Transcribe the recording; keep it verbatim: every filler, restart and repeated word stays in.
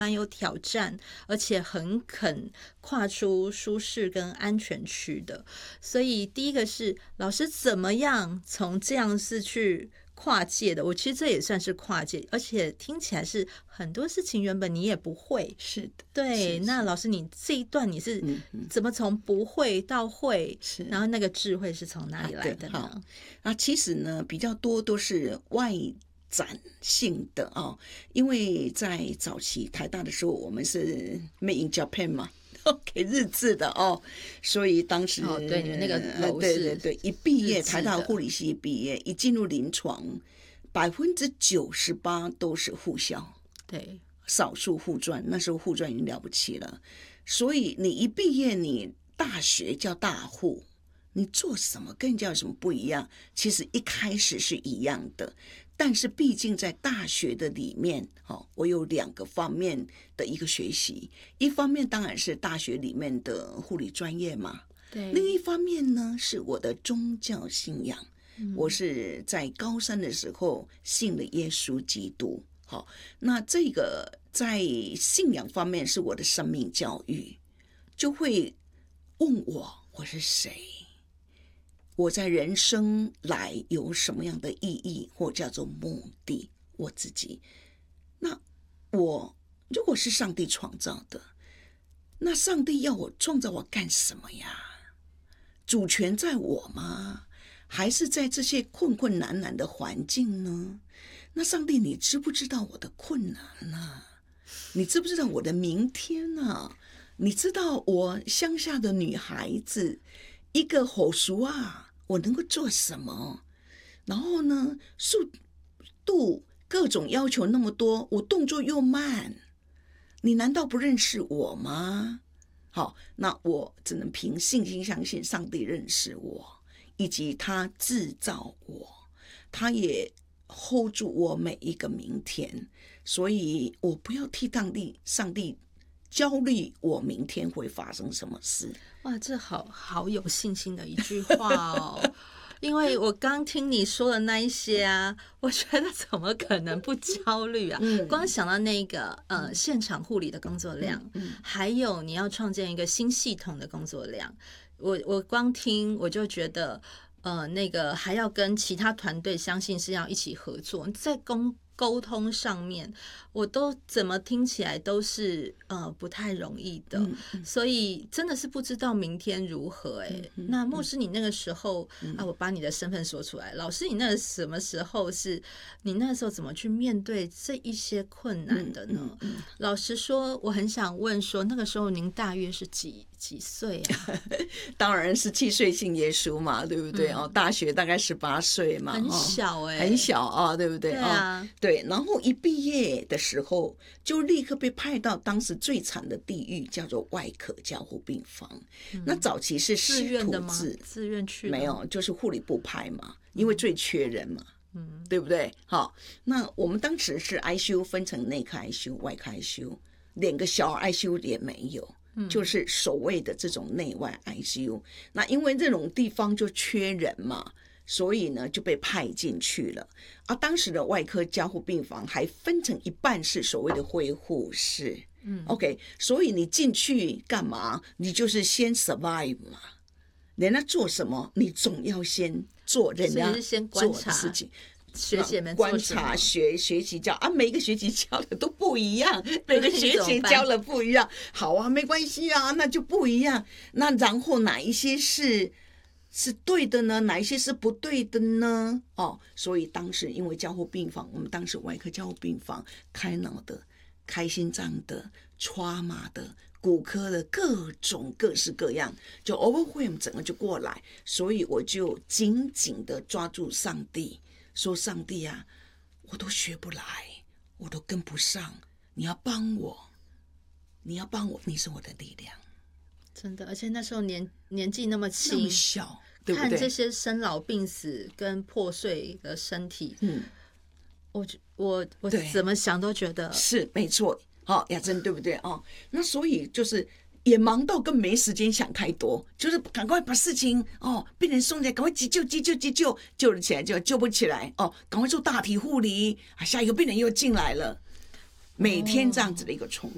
蛮有挑战，而且很肯跨出舒适跟安全区的。所以第一个是老师怎么样从这样是去跨界的，我其实这也算是跨界，而且听起来是很多事情原本你也不会。 是的， 对， 是那老师你这一段你是怎么从不会到会， 是然后那个智慧是从哪里来的呢？ 啊，啊其实呢比较多都是外展性的啊，因为在早期台大的时候，我们是 Made in Japan 嘛，给日治的哦，所以当时哦，对，你们那个楼对是对对，一毕业日治的台大护理系毕业，一进入临床，百分之九十八都是护校， 对， 少数护专，那时候护专已经了不起了，所以你一毕业，你大学叫大护。你做什么跟人家有什么不一样？其实一开始是一样的，但是毕竟在大学的里面，哦，我有两个方面的一个学习，一方面当然是大学里面的护理专业嘛， 对， 另一方面呢是我的宗教信仰。嗯、我是在高三的时候信了耶稣基督，好，那这个在信仰方面是我的生命教育，就会问我我是谁。我在人生来有什么样的意义或叫做目的，我自己，那我如果是上帝创造的，那上帝要我创造我干什么呀？主权在我吗？还是在这些困困难难的环境呢？那上帝你知不知道我的困难呢？你知不知道我的明天呢？你知道我乡下的女孩子一个吼熟啊，我能够做什么？然后呢，速度各种要求那么多，我动作又慢，你难道不认识我吗？好，那我只能凭信心相信上帝认识我，以及他制造我，他也 hold 住我每一个明天，所以我不要替上帝上帝焦虑我明天会发生什么事。 哇，这好好有信心的一句话哦！因为我刚听你说的那一些啊，我觉得怎么可能不焦虑啊？嗯、光想到那个呃现场护理的工作量，嗯嗯、还有你要创建一个新系统的工作量，我我光听我就觉得呃那个还要跟其他团队，相信是要一起合作，在公沟通上面，我都怎么听起来都是呃不太容易的，嗯嗯、所以真的是不知道明天如何哎、欸。嗯嗯、那牧师，你那个时候、嗯、啊，我把你的身份说出来，老师，你那个什么时候是？你那时候怎么去面对这一些困难的呢？嗯嗯嗯、老实说，我很想问说，那个时候您大约是几几岁啊？ 当然是七岁信耶稣嘛，对不对？嗯、哦，大学大概十八岁嘛， 很小哎、 欸哦，很小啊，对不对？ 对啊。 哦对，然后一毕业的时候，就立刻被派到当时最惨的地狱，叫做外科加护病房。嗯、那早期是师徒制， 自愿去没有，就是护理部派嘛，因为最缺人嘛，嗯，对不对？好，那我们当时是 I C U 分成内科 I C U、外科 I C U， 连个小 I C U 也没有。嗯、就是所谓的这种内外 I C U， 那因为这种地方就缺人嘛，所以呢就被派进去了。而、啊、当时的外科加护病房还分成一半是所谓的恢护室，嗯 ，OK， 所以你进去干嘛？你就是先 survive 嘛，人家做什么，你总要先做人家做的事情。 学姐们观察学学习教啊，每个学期教的都不一样，每个学期教的不一样。好啊，没关系啊，那就不一样。那然后哪一些是是对的呢？哪一些是不对的呢？哦，所以当时因为加护病房，我们当时外科加护病房开脑的、开心脏的、trauma 的。骨科的各种各式各样，就 overwhelm 整个就过来，所以我就紧紧的抓住上帝。说上帝啊，我都学不来，我都跟不上，你要帮我，你要帮我，你是我的力量。 真的，而且那时候年年纪那么轻， 那么小，对不对？ 看这些生老病死跟破碎的身体，嗯，我我我怎么想都觉得是没错。好、哦，雅珍对不对哦？那所以就是也忙到更没时间想太多，就是赶快把事情哦，病人送起来，赶快急救急救急救，救了起来就救不起来哦，赶快做大体护理啊，下一个病人又进来了，每天这样子的一个冲